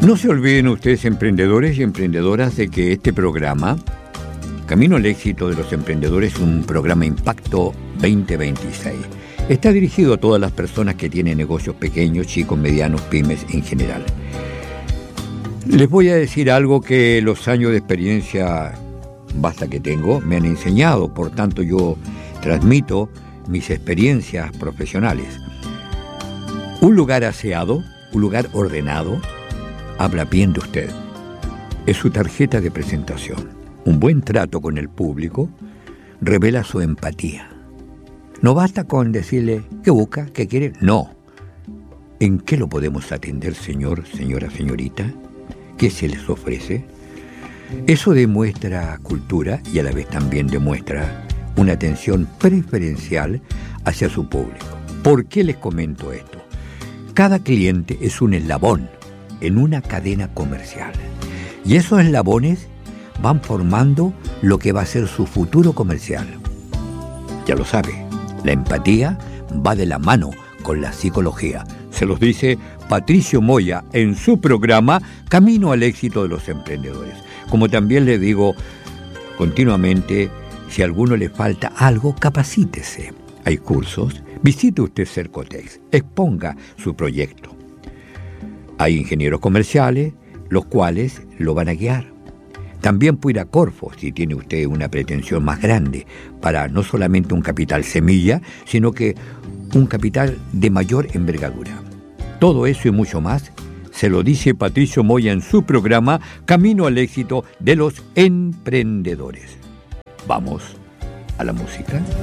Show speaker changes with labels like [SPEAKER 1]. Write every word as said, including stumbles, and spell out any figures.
[SPEAKER 1] No se olviden ustedes, emprendedores y emprendedoras, de que este programa, Camino al Éxito de los Emprendedores, es un programa Impacto veinte veintiséis. Está dirigido a todas las personas que tienen negocios pequeños, chicos, medianos, pymes en general. Les voy a decir algo que los años de experiencia, basta que tengo, me han enseñado. Por tanto, yo transmito mis experiencias profesionales. Un lugar aseado, un lugar ordenado, habla bien de usted. Es su tarjeta de presentación. Un buen trato con el público revela su empatía. No basta con decirle qué busca, qué quiere. No. ¿En qué lo podemos atender, señor, señora, señorita? ¿Qué se les ofrece? Eso demuestra cultura y a la vez también demuestra una atención preferencial hacia su público. ¿Por qué les comento esto? Cada cliente es un eslabón en una cadena comercial. Y esos eslabones van formando lo que va a ser su futuro comercial. Ya lo sabe, la empatía va de la mano con la psicología. Se los dice Patricio Moya en su programa Camino al Éxito de los Emprendedores. Como también le digo continuamente, si a alguno le falta algo, capacítese. Hay cursos, visite usted Cercotex, exponga su proyecto. Hay ingenieros comerciales, los cuales lo van a guiar. También puede ir a Corfo, si tiene usted una pretensión más grande, para no solamente un capital semilla, sino que un capital de mayor envergadura. Todo eso y mucho más se lo dice Patricio Moya en su programa Camino al Éxito de los Emprendedores. Vamos a la música.